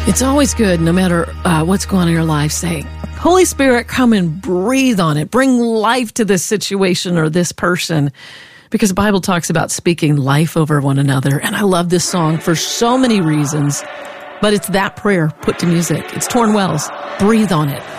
It's always good, no matter what's going on in your life, say, Holy Spirit, come and breathe on it. Bring life to this situation or this person. Because the Bible talks about speaking life over one another. And I love this song for so many reasons. But it's that prayer put to music. It's Torn Wells. Breathe on it.